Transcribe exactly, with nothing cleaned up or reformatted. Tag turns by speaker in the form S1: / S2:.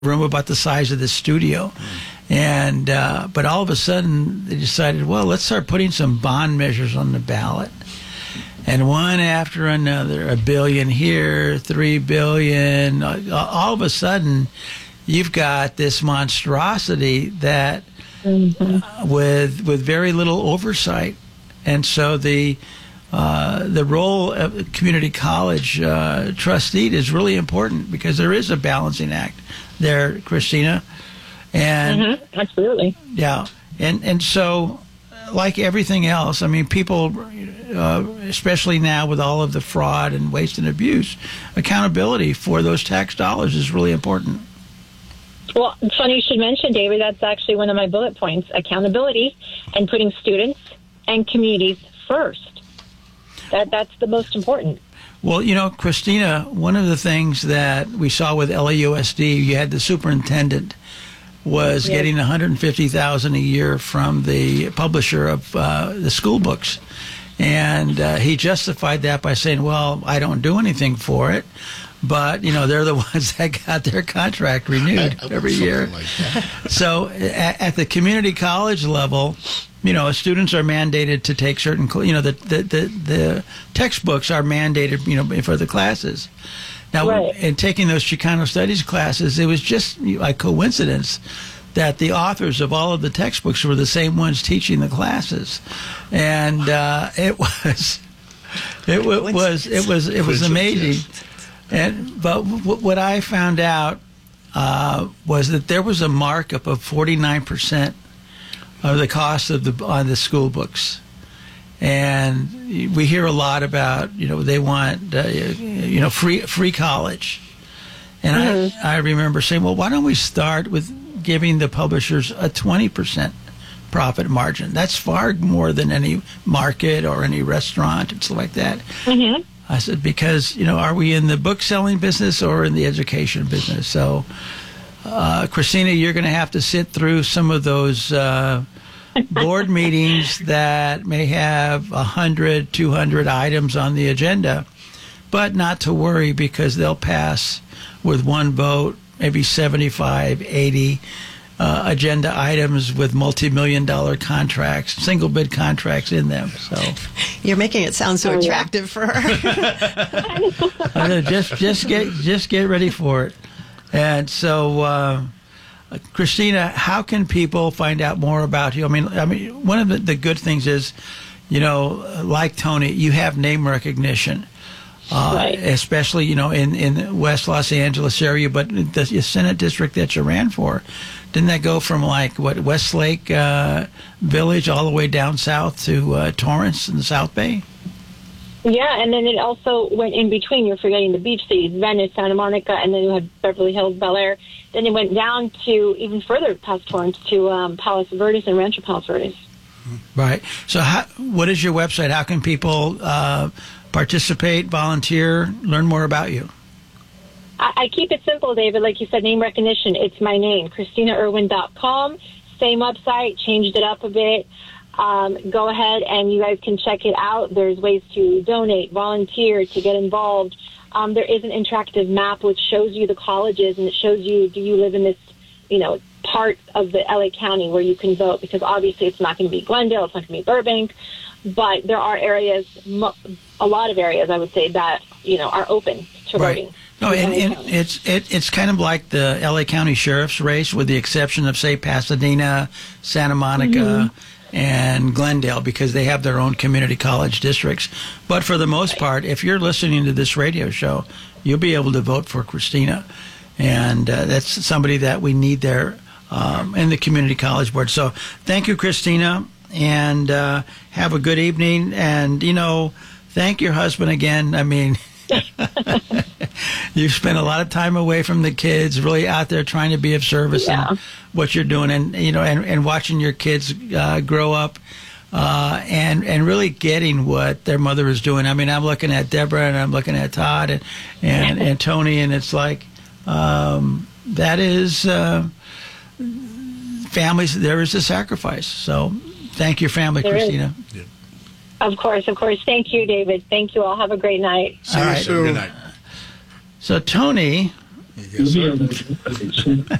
S1: room about the size of this studio. And uh, but all of a sudden they decided, well, let's start putting some bond measures on the ballot. And one after another, a billion here, three billion. All of a sudden, you've got this monstrosity that, mm-hmm. uh, with with very little oversight. And so the uh, the role of the community college uh, trustee is really important, because there is a balancing act there, Christina. And
S2: mm-hmm. Absolutely.
S1: Yeah. And and so, like everything else, I mean, people, uh, especially now with all of the fraud and waste and abuse, accountability for those tax dollars is really important.
S2: Well, it's funny you should mention, David. That's actually one of my bullet points: accountability and putting students and communities first. That that's the most important.
S1: Well, you know, Christina, one of the things that we saw with L A U S D, you had the superintendent was yes. getting one hundred fifty thousand dollars a year from the publisher of uh, the school books. And uh, he justified that by saying, well, I don't do anything for it, but, you know, they're the ones that got their contract renewed I, I every year. Like that. So at, at the community college level, you know, students are mandated to take certain, you know, the, the, the, the textbooks are mandated, you know, for the classes. Now, right. in taking those Chicano Studies classes, it was just a coincidence that the authors of all of the textbooks were the same ones teaching the classes, and uh, it was, it w- was, it was, it was amazing. And but w- what I found out uh, was that there was a markup of forty-nine percent of the cost of the on the school books. And we hear a lot about, you know, they want, uh, you know, free free college. And mm-hmm. I, I remember saying, well, why don't we start with giving the publishers a twenty percent profit margin? That's far more than any market or any restaurant and stuff like that. Mm-hmm. I said, because, you know, are we in the book selling business or in the education business? So, uh, Christina, you're going to have to sit through some of those uh board meetings that may have one hundred, two hundred items on the agenda, but not to worry, because they'll pass with one vote, maybe seventy-five, eighty uh, agenda items with multi-million dollar contracts, single bid contracts in them. So
S3: you're making it sound so attractive for her.
S1: I know, just just get just get ready for it. And so uh Christina, how can people find out more about you? I mean, I mean, one of the, the good things is, you know, like Tony, you have name recognition, uh, right. especially, you know, in, in West Los Angeles area. But the Senate district that you ran for, didn't that go from like what Westlake uh, Village all the way down south to uh, Torrance in the South Bay?
S2: Yeah, and then it also went in between. You're forgetting the beach cities, Venice, Santa Monica, and then you had Beverly Hills, Bel Air. Then it went down to even further past Torrance to um, Palos Verdes and Rancho Palos Verdes.
S1: Right. So how, what is your website? How can people uh, participate, volunteer, learn more about you?
S2: I, I keep it simple, David. Like you said, name recognition. It's my name, Christina Irwin dot com. Same website, changed it up a bit. Um, go ahead and you guys can check it out. There's ways to donate, volunteer, to get involved. Um, there is an interactive map which shows you the colleges, and it shows you, do you live in this, you know, part of the L A County where you can vote, because obviously it's not going to be Glendale, it's not going to be Burbank, but there are areas, a lot of areas, I would say, that, you know, are open to
S1: right.
S2: voting.
S1: No, and, and it's it, it's kind of like the L A County Sheriff's race, with the exception of, say, Pasadena, Santa Monica, mm-hmm. and Glendale, because they have their own community college districts. But for the most part, if you're listening to this radio show, you'll be able to vote for Christina. And uh, that's somebody that we need there um, in the community college board. So thank you, Christina, and uh, have a good evening. And, you know, thank your husband again. I mean, you've spent a lot of time away from the kids, really out there trying to be of service
S2: yeah.
S1: in what you're doing, and you know, and, and watching your kids uh, grow up, uh, and and really getting what their mother is doing. I mean, I'm looking at Deborah, and I'm looking at Todd, and and, and Tony, and it's like um, that is uh, families. There is a sacrifice. So thank your family,
S2: there
S1: Christina.
S2: Yeah. Of course, of course. Thank you, David. Thank you all. Have a great night.
S1: See you soon. Good night. So Tony
S4: Yes, sir.